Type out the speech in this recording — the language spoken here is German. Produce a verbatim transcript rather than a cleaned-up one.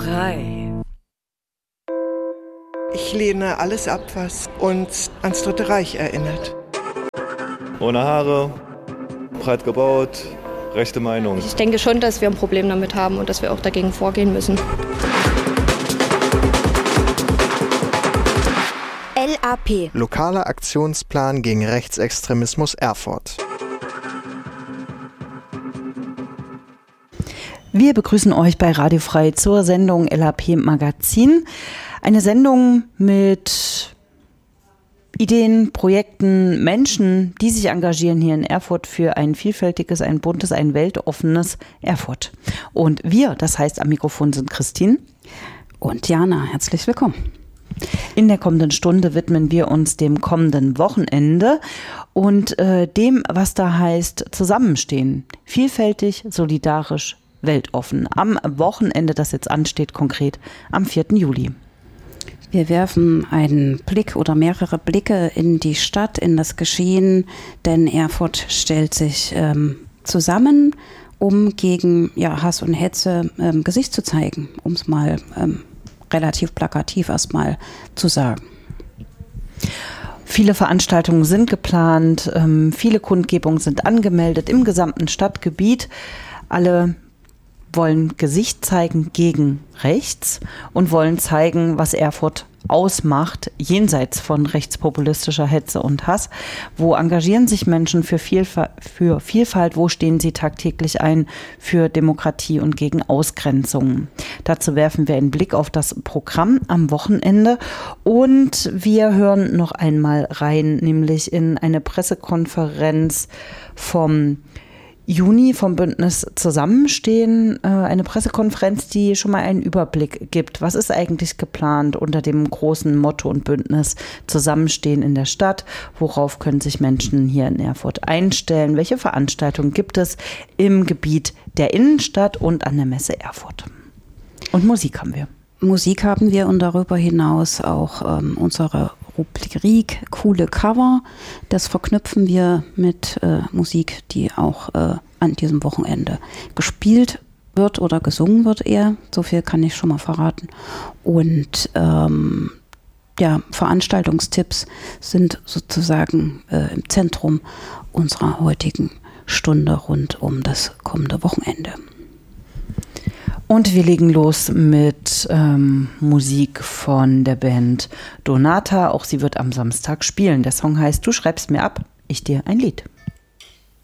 Frei. Ich lehne alles ab, was uns ans Dritte Reich erinnert. Ohne Haare, breit gebaut, rechte Meinung. Ich denke schon, dass wir ein Problem damit haben und dass wir auch dagegen vorgehen müssen. L A P. Lokaler Aktionsplan gegen Rechtsextremismus Erfurt. Wir begrüßen euch bei Radio Frei zur Sendung L A P Magazin. Eine Sendung mit Ideen, Projekten, Menschen, die sich engagieren hier in Erfurt für ein vielfältiges, ein buntes, ein weltoffenes Erfurt. Und wir, das heißt am Mikrofon sind Christine und Jana. Herzlich willkommen. In der kommenden Stunde widmen wir uns dem kommenden Wochenende und äh, dem, was da heißt, zusammenstehen. Vielfältig, solidarisch, weltoffen. Am Wochenende, das jetzt ansteht, konkret am vierten Juli. Wir werfen einen Blick oder mehrere Blicke in die Stadt, in das Geschehen, denn Erfurt stellt sich ähm, zusammen, um gegen ja, Hass und Hetze ähm, Gesicht zu zeigen, um es mal ähm, relativ plakativ erstmal zu sagen. Viele Veranstaltungen sind geplant, ähm, viele Kundgebungen sind angemeldet im gesamten Stadtgebiet. Alle wollen Gesicht zeigen gegen rechts und wollen zeigen, was Erfurt ausmacht, jenseits von rechtspopulistischer Hetze und Hass. Wo engagieren sich Menschen für Vielfalt, für Vielfalt? Wo stehen sie tagtäglich ein für Demokratie und gegen Ausgrenzungen? Dazu werfen wir einen Blick auf das Programm am Wochenende und wir hören noch einmal rein, nämlich in eine Pressekonferenz vom Juni vom Bündnis Zusammenstehen, eine Pressekonferenz, die schon mal einen Überblick gibt. Was ist eigentlich geplant unter dem großen Motto und Bündnis Zusammenstehen in der Stadt? Worauf können sich Menschen hier in Erfurt einstellen? Welche Veranstaltungen gibt es im Gebiet der Innenstadt und an der Messe Erfurt? Und Musik haben wir. Musik haben wir und darüber hinaus auch ähm, unsere Rubrik Coole Cover. Das verknüpfen wir mit äh, Musik, die auch äh, an diesem Wochenende gespielt wird oder gesungen wird eher. So viel kann ich schon mal verraten. Und ähm, ja, Veranstaltungstipps sind sozusagen äh, im Zentrum unserer heutigen Stunde rund um das kommende Wochenende. Und wir legen los mit ähm, Musik von der Band Donata. Auch sie wird am Samstag spielen. Der Song heißt Du schreibst mir ab, ich dir ein Lied.